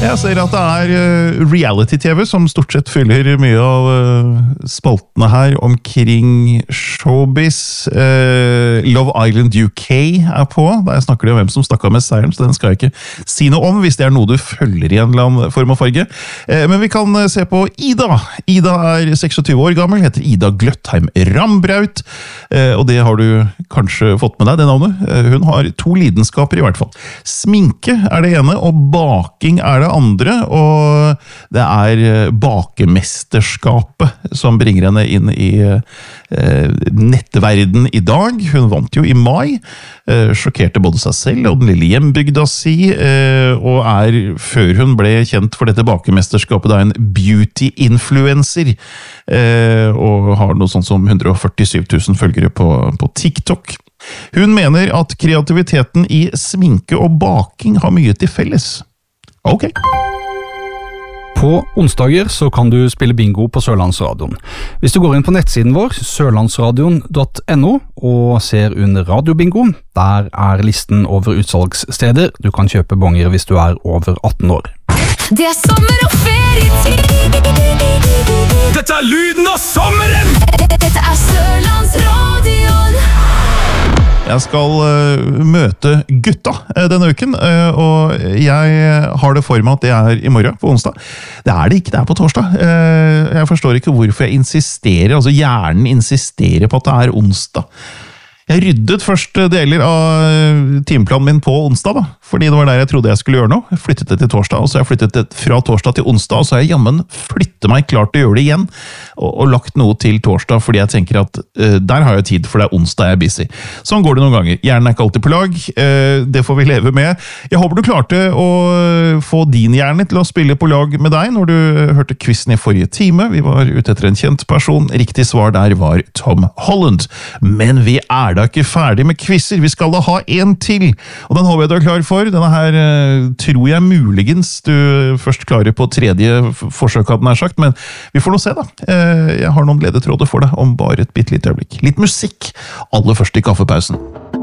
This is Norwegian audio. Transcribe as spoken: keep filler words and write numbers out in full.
Jeg ser at det er reality-tv som stort sett fyller mye av spaltene her omkring showbiz. Love Island U K er på. Der snakker de om hvem som stakk av med seieren, så den skal jeg ikke si noe om, hvis det er noe du følger i en eller annen form og farge. Men vi kan se på Ida. Ida er seksogtyve år gammel, heter Ida Gløttheim Rambraut, og det har du kanskje fått med deg, det navnet. Hun har to lidenskaper i hvert fall. Sminke er det ene, og baking er det andre, og det er bakemesterskapet som bringer henne inn i eh, nettverden i dag. Hun vant jo i mai, eh, sjokkerte både seg selv og den lille hjembygda si, eh, og er, før hun ble kjent for dette bakemesterskapet, da en beauty-influencer, eh, og har noe sånt som hundre og førtisju tusen følgere på, på TikTok. Hun mener at kreativiteten i sminke og baking har mye til felles. Ok. På onsdager så kan du spille bingo på Sørlandsradioen. Hvis du går inn på nettsiden vår, sørlandsradion punktum no, og ser under radiobingo, der er listen over utsalgssteder. Du kan kjøpe bonger hvis du er over atten år. Det er sommer og ferietid. Dette er lyden av sommeren! Dette er Sørlandsradion. Jeg skal uh, møte gutta uh, denne uken, uh, og jeg har det for meg at det er i morgen, på onsdag. Det er det ikke, det er på torsdag. Uh, jeg forstår ikke hvorfor jeg insisterer, altså hjernen insisterer på at det er onsdag. Jeg ryddet først deler av timeplanen min på onsdag, da, fordi det var der jeg trodde jeg skulle gjøre noe. Jeg flyttet det til torsdag, og så har jeg flyttet det fra torsdag til onsdag, og så har jeg jammen flyttet meg klart til å gjøre det igjen, og, og lagt noe til torsdag, fordi jeg tenker at uh, der har jeg tid, for det er onsdag jeg er busy. Sånn går det noen ganger. Hjernen er ikke alltid på lag, uh, det får vi leve med. Jeg håper du klarte å få din hjerne til å spille på lag med deg når du hørte quizen i forrige time. Vi var ute etter en kjent person. Riktig svar der var Tom Holland. Men vi er da ikke ferdig med quizzer, vi skal da ha en til, og den håper jeg du er klar for. Denne her uh, tror jeg muligens du først klarer på tredje forsøk, hadde den her sagt, men vi får nå se da. Uh, jeg har noen ledetråder for deg om bare et bitte lite øyeblikk. Litt musikk, aller først i kaffepausen.